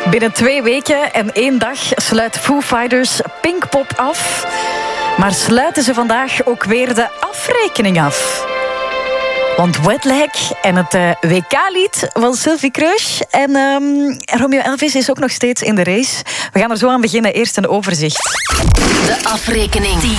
Binnen 2 weken en 1 dag sluit Foo Fighters Pinkpop af. Maar sluiten ze vandaag ook weer de afrekening af? Want Wetlag en het WK-lied van Sylvie Crush en Romeo Elvis is ook nog steeds in de race. We gaan er zo aan beginnen. Eerst een overzicht. De afrekening. 10